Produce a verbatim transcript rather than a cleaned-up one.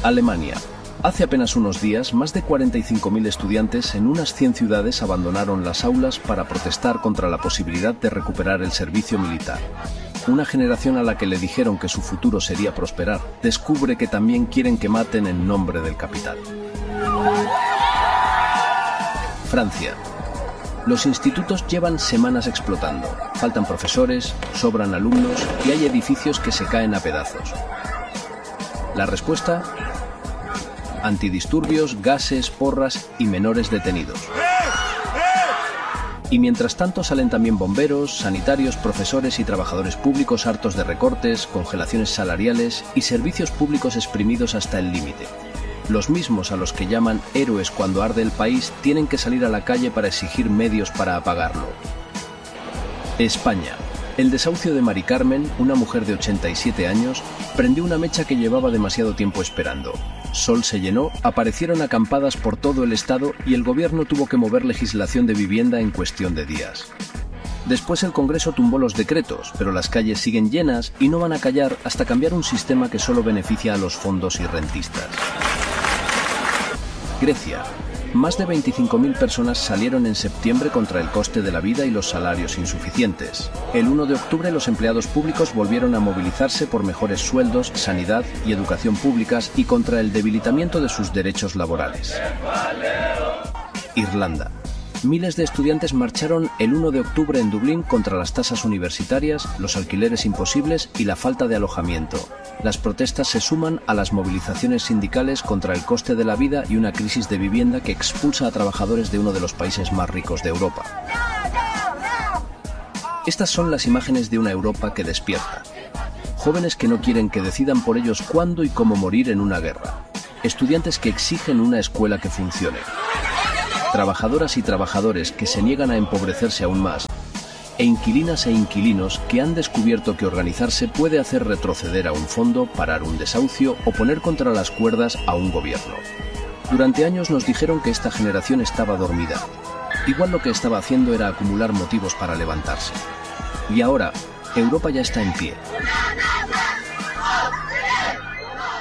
Alemania. Hace apenas unos días, más de cuarenta y cinco mil estudiantes en unas cien ciudades abandonaron las aulas para protestar contra la posibilidad de recuperar el servicio militar. Una generación a la que le dijeron que su futuro sería prosperar, descubre que también quieren que maten en nombre del capital. Francia. Los institutos llevan semanas explotando. Faltan profesores, sobran alumnos y hay edificios que se caen a pedazos. La respuesta: antidisturbios, gases, porras y menores detenidos. Y mientras tanto salen también bomberos, sanitarios, profesores y trabajadores públicos hartos de recortes, congelaciones salariales y servicios públicos exprimidos hasta el límite. Los mismos a los que llaman héroes cuando arde el país tienen que salir a la calle para exigir medios para apagarlo. España. El desahucio de Mari Carmen, una mujer de ochenta y siete años, prendió una mecha que llevaba demasiado tiempo esperando. Sol se llenó, aparecieron acampadas por todo el estado y el gobierno tuvo que mover legislación de vivienda en cuestión de días. Después el Congreso tumbó los decretos, pero las calles siguen llenas y no van a callar hasta cambiar un sistema que solo beneficia a los fondos y rentistas. Grecia. Más de veinticinco mil personas salieron en septiembre contra el coste de la vida y los salarios insuficientes. El uno de octubre los empleados públicos volvieron a movilizarse por mejores sueldos, sanidad y educación públicas y contra el debilitamiento de sus derechos laborales. Irlanda. Miles de estudiantes marcharon el uno de octubre en Dublín contra las tasas universitarias, los alquileres imposibles y la falta de alojamiento. Las protestas se suman a las movilizaciones sindicales contra el coste de la vida y una crisis de vivienda que expulsa a trabajadores de uno de los países más ricos de Europa. Estas son las imágenes de una Europa que despierta. Jóvenes que no quieren que decidan por ellos cuándo y cómo morir en una guerra. Estudiantes que exigen una escuela que funcione. Trabajadoras y trabajadores que se niegan a empobrecerse aún más, e inquilinas e inquilinos que han descubierto que organizarse puede hacer retroceder a un fondo, parar un desahucio o poner contra las cuerdas a un gobierno. Durante años nos dijeron que esta generación estaba dormida. Igual lo que estaba haciendo era acumular motivos para levantarse. Y ahora, Europa ya está en pie.